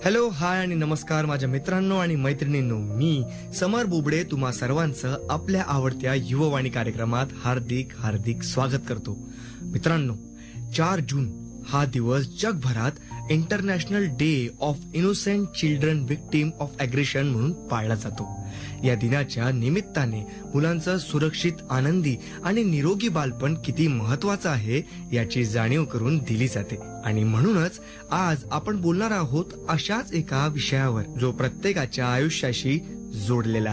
Hello, हाय आणि नमस्कार माझ्या मित्रांनो आणि मैत्रिणींनो. मी समर बुबडे तुम्हा सर्वांचं आपल्या आवडत्या युववाणी कार्यक्रमात हार्दिक हार्दिक स्वागत करतो. मित्रांनो, 4 जून हा दिवस जगभरात international day of innocent children victim of aggression म्हणून पाळला जातो. या दिनाच्या निमित्ताने मुलांचं सुरक्षित, आनंदी आणि निरोगी बालपण किती महत्वाचं आहे याची जाणीव करून दिली जाते. आणि म्हणूनच आज आपण बोलणार आहोत अशाच एका विषयावर जो प्रत्येकाच्या आयुष्याशी जोडलेला आहे.